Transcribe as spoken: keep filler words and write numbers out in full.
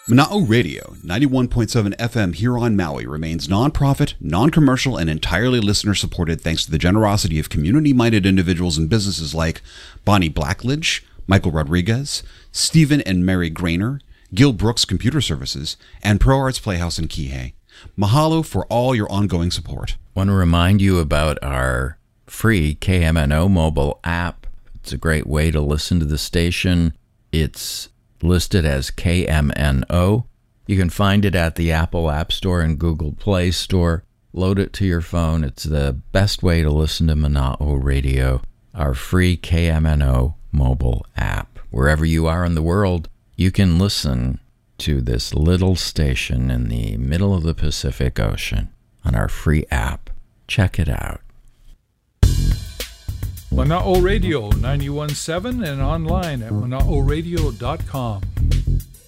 Mana'o Radio, ninety-one point seven F M here on Maui, remains non-profit, non-commercial, and entirely listener-supported thanks to the generosity of community-minded individuals and businesses like Bonnie Blackledge, Michael Rodriguez, Stephen and Mary Grainer, Gil Brooks Computer Services, and Pro Arts Playhouse in Kihei. Mahalo for all your ongoing support. I want to remind you about our free K M N O mobile app. It's a great way to listen to the station. It's listed as K M N O. You can find it at the Apple App Store and Google Play Store. Load it to your phone. It's the best way to listen to Mana'o Radio, our free K M N O mobile app. Wherever you are in the world, you can listen to this little station in the middle of the Pacific Ocean on our free app. Check it out. Mana'o Radio ninety-one point seven and online at mana'o radio dot com.